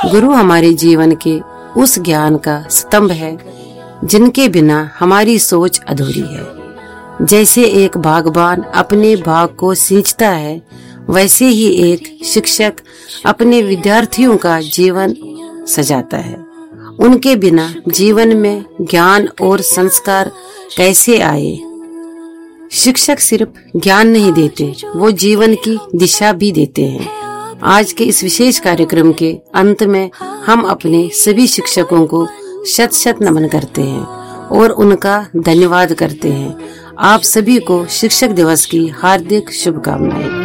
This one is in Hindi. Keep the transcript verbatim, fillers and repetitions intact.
गुरु हमारे जीवन के उस ज्ञान का स्तंभ है जिनके बिना हमारी सोच अधूरी है। जैसे एक बागबान अपने बाग को सींचता है, वैसे ही एक शिक्षक अपने विद्यार्थियों का जीवन सजाता है। उनके बिना जीवन में ज्ञान और संस्कार कैसे आए? शिक्षक सिर्फ ज्ञान नहीं देते, वो जीवन की दिशा भी देते हैं। आज के इस विशेष कार्यक्रम के अंत में हम अपने सभी शिक्षकों को शत शत नमन करते हैं और उनका धन्यवाद करते हैं। आप सभी को शिक्षक दिवस की हार्दिक शुभकामनाएं।